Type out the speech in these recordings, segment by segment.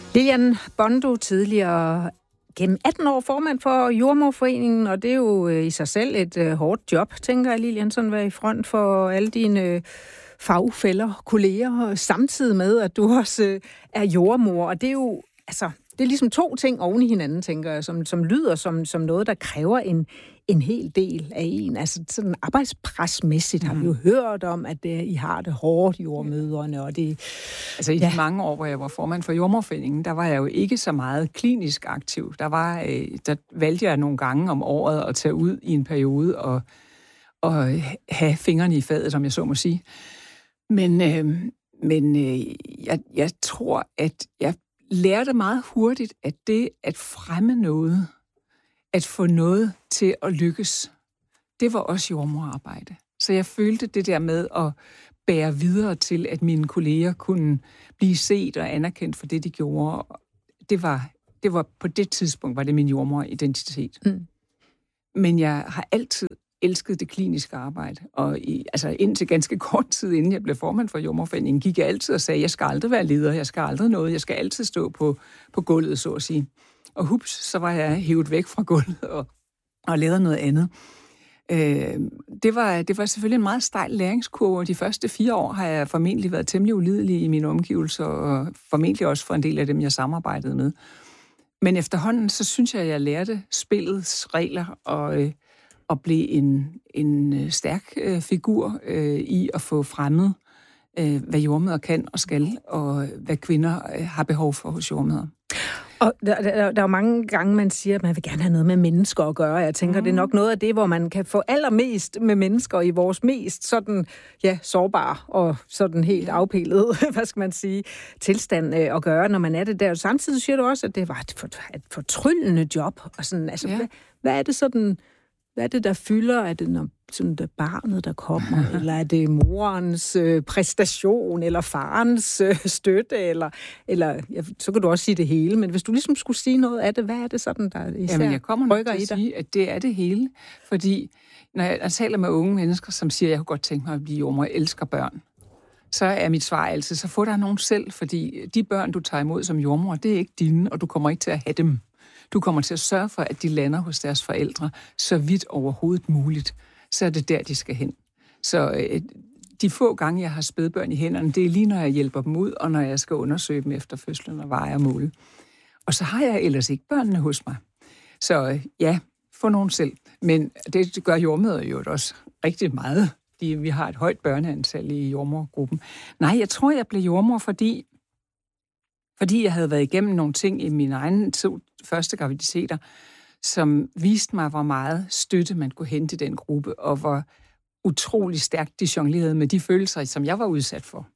Lilian Bondo, tidligere gennem 18 år formand for Jordemoderforeningen, og det er jo i sig selv et hårdt job, tænker jeg, Lilian, sådan være i front for alle dine fagfæller, kolleger, samtidig med, at du også er jordemoder. Og det er jo, altså, det er ligesom to ting oven i hinanden, tænker jeg, som lyder som noget, der kræver en hel del af en. Altså sådan arbejdspresmæssigt har vi jo hørt om, at I har det hårdt, jordemødrene, og det... Altså i de mange år, hvor jeg var formand for Jordemoderforeningen, der var jeg jo ikke så meget klinisk aktiv. Der valgte jeg nogle gange om året at tage ud i en periode og have fingrene i fadet, som jeg så må sige. Men jeg tror, at jeg lærte meget hurtigt, at det at fremme noget, at få noget til at lykkes, det var også jordemoderarbejde. Så jeg følte det der med at bære videre til, at mine kolleger kunne blive set og anerkendt for det, de gjorde. Det var på det tidspunkt, var det min jordemoderidentitet. Men jeg har altid elsket det kliniske arbejde, og indtil ganske kort tid, inden jeg blev formand for Jordemoderforeningen, gik jeg altid og sagde, jeg skal aldrig være leder, jeg skal aldrig noget, jeg skal altid stå på gulvet, så at sige. Og hups, så var jeg hævet væk fra gulvet og lavede noget andet. Det var selvfølgelig en meget stejl læringskurve, og de første 4 år har jeg formentlig været temmelig ulidelig i mine omgivelser, og formentlig også for en del af dem, jeg samarbejdede med. Men efterhånden, så synes jeg lærte spillets regler, og blev en stærk figur i at få fremmet, hvad jordemødre kan og skal, og hvad kvinder har behov for hos jordemødre. Og der er jo mange gange, man siger, at man vil gerne have noget med mennesker at gøre. Jeg tænker, det er nok noget af det, hvor man kan få allermest med mennesker i vores mest sådan, sårbare og sådan helt afpillede, hvad skal man sige, tilstand at gøre, når man er det der. Samtidig siger du også, at det var et fortryllende job. Og sådan, altså, hvad er det sådan... Hvad er det, der fylder? Er det, når sådan, det barnet, der kommer? Eller er det morens præstation? Eller farens støtte? Eller så kan du også sige det hele. Men hvis du ligesom skulle sige noget af det, hvad er det sådan, der især jeg kommer nok til at sige, at det er det hele. Fordi når jeg taler med unge mennesker, som siger, at jeg kunne godt tænke mig at blive jordemoder, jeg elsker børn, så er mit svar altid, så få dig nogen selv. Fordi de børn, du tager imod som jordemoder, det er ikke dine, og du kommer ikke til at have dem. Du kommer til at sørge for, at de lander hos deres forældre så vidt overhovedet muligt. Så er det der, de skal hen. Så de få gange, jeg har spædbørn i hænderne, det er lige, når jeg hjælper dem ud, og når jeg skal undersøge dem efter fødslen og veje og måle. Og så har jeg ellers ikke børnene hos mig. Så få nogen selv. Men det gør jordemødre jo også rigtig meget. Vi har et højt børneantal i jordemodergruppen. Nej, jeg tror, jeg blev jordemoder, fordi jeg havde været igennem nogle ting i mine egne 2 første graviditeter, som viste mig, hvor meget støtte man kunne hente i den gruppe, og hvor utrolig stærkt de jonglerede med de følelser, som jeg var udsat for.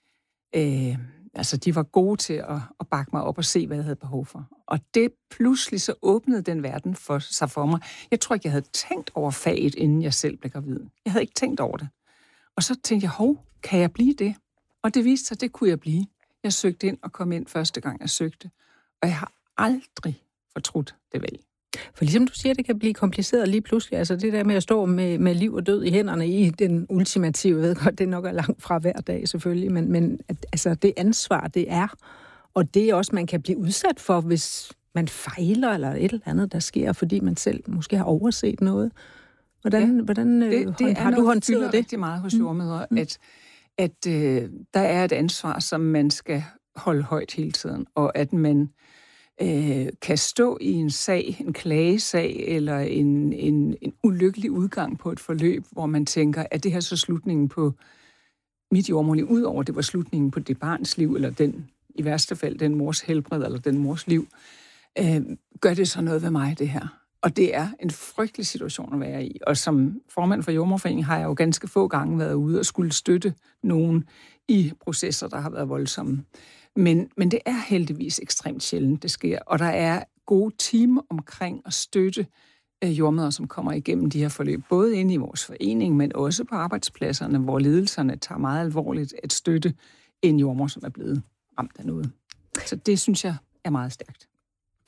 De var gode til at bakke mig op og se, hvad jeg havde behov for. Og det pludselig så åbnede den verden for mig. Jeg tror ikke, jeg havde tænkt over faget, inden jeg selv blev gravid. Jeg havde ikke tænkt over det. Og så tænkte jeg, kan jeg blive det? Og det viste sig, det kunne jeg blive. Jeg søgte ind og kom ind første gang, jeg søgte. Og jeg har aldrig fortrudt det valg. For ligesom du siger, det kan blive kompliceret lige pludselig. Altså det der med at stå med liv og død i hænderne i den ultimative, jeg ved godt, det nok er langt fra hver dag selvfølgelig, men altså det ansvar, det er, og det er også, man kan blive udsat for, hvis man fejler eller et eller andet, der sker, fordi man selv måske har overset noget. Hvordan har du håndteret det? Det rigtig meget hos jordemødre, at der er et ansvar, som man skal holde højt hele tiden, og at man kan stå i en sag, en klagesag, eller en ulykkelig udgang på et forløb, hvor man tænker, at det her så slutningen på mit jordemoderliv, udover det var slutningen på det barns liv, eller den, i værste fald, den mors helbred, eller den mors liv, gør det så noget ved mig, det her? Og det er en frygtelig situation at være i. Og som formand for Jordemoderforeningen har jeg jo ganske få gange været ude og skulle støtte nogen i processer, der har været voldsomme. Men det er heldigvis ekstremt sjældent, det sker. Og der er gode team omkring at støtte jordemødre, som kommer igennem de her forløb. Både inde i vores forening, men også på arbejdspladserne, hvor ledelserne tager meget alvorligt at støtte en jordemoder, som er blevet ramt af noget. Så det synes jeg er meget stærkt.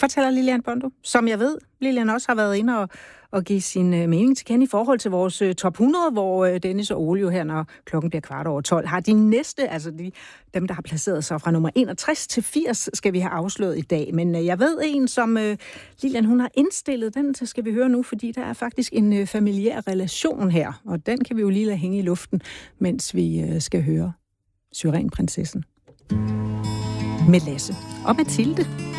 fortæller Lilian Bondo, som jeg ved, Lilian også har været inde og give sin mening til kende i forhold til vores top 100, hvor Dennis og Ole jo her, når klokken bliver 11:15, har de næste, altså dem, der har placeret sig fra nummer 61 til 80, skal vi have afsløret i dag. Men jeg ved en, som Lilian, hun har indstillet, den skal vi høre nu, fordi der er faktisk en familiær relation her, og den kan vi jo lige lade hænge i luften, mens vi skal høre Syrenprinsessen med Lasse og Mathilde.